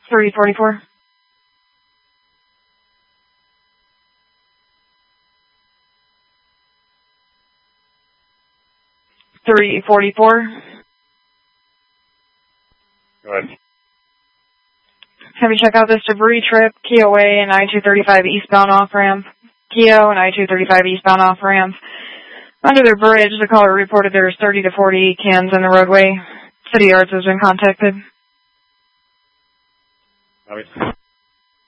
344. 344. Go ahead. Have you check out this debris trip, Keough Way and I-235 eastbound off-ramp. Keough and I-235 eastbound off-ramp. Under the bridge, the caller reported there's 30 to 40 cans in the roadway. City Yards has been contacted. Copy.